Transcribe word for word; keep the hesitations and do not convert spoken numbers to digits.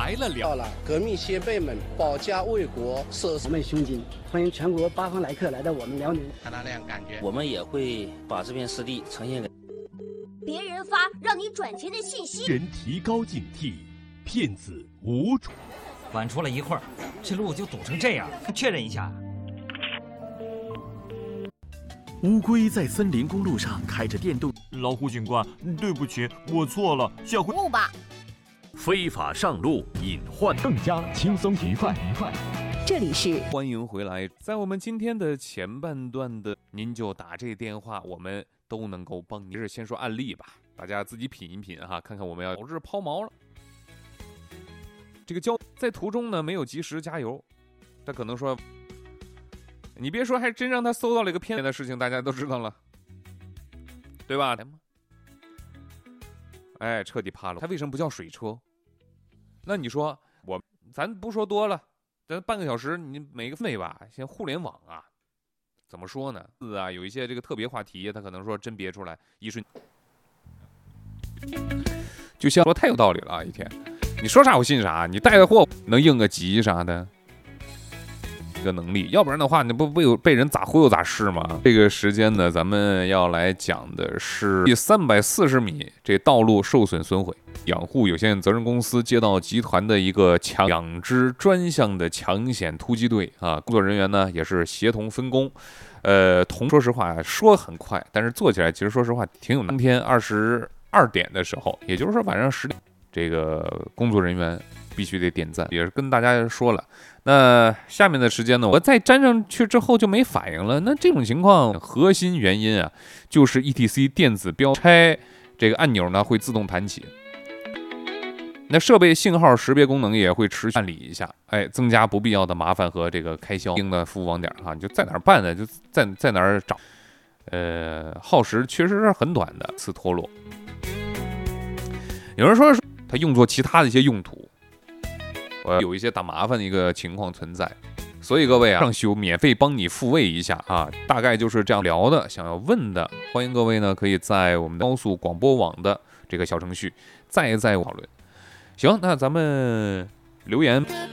来了了。 到了，革命先辈们保家卫国，舍我们胸襟，欢迎全国八方来客来到我们辽宁。 看他那样感觉， 我们也会把这片湿地呈现给别人发让你转钱的信息。 人提高警惕，骗子无处。 晚出了一会儿，这路就堵成这样，确认一下。 乌龟在森林公路上开着电动。 老虎警官，对不起，我错了，下回不吧。 非法上路，隐患更加轻松愉快。愉快。 这里是欢迎回来，在我们今天的前半段的，您就打这电话，我们都能够帮您。是先说案例吧，大家自己品一品哈，看看我们要导致抛锚了。这个交在途中呢没有及时加油，他可能说。你别说，还真让他搜到了一个骗人的事情，大家都知道了，对吧？哎，彻底趴了。他为什么不叫水车？那你说我，咱不说多了，咱半个小时，你每个位吧，现在互联网啊，怎么说呢？字啊，有一些这个特别话题，他可能说真别出来，一瞬，就像说太有道理了啊！一天，你说啥我信啥，你带的货能应个急啥的。个能力，要不然的话，你不被被人咋忽悠咋是吗？这个时间呢，咱们要来讲的是第三百四十米，这道路受损损毁，养护有限责任公司街道集团的一个强养殖专项的抢险突击队啊，工作人员呢也是协同分工，呃，同说实话说很快，但是做起来其实说实话挺有难。当天二十二点的时候，也就是说晚上十点，这个工作人员必须得点赞，也是跟大家说了。那下面的时间呢，我再粘上去之后就没反应了。那这种情况核心原因啊，就是 E T C 电子标拆这个按钮呢会自动弹起，那设备信号识别功能也会持续办理一下，哎，增加不必要的麻烦和这个开销。定的服务网点哈，你就在哪儿办呢？就在在哪儿找，呃，耗时确实是很短的，次脱落。有人说它用作其他的一些用途。我有一些打麻烦的一个情况存在，所以各位啊，上修免费帮你复位一下啊，大概就是这样聊的。想要问的，欢迎各位呢可以在我们的高速广播网的这个小程序再再讨论。行，那咱们留言。